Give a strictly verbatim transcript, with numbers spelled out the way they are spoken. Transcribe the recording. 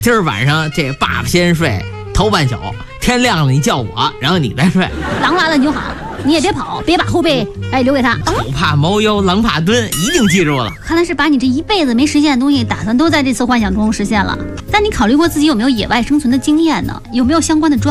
今儿晚上这爸爸先睡头半宿，天亮了你叫我，然后你再睡。 狼来了你就喊，你也别跑，别把后背哎留给他。 狗怕猫腰，狼怕蹲，一定记住了。 看来是把你这一辈子没实现的东西，打算都在这次幻想中实现了。但你考虑过自己有没有野外生存的经验呢？有没有相关的装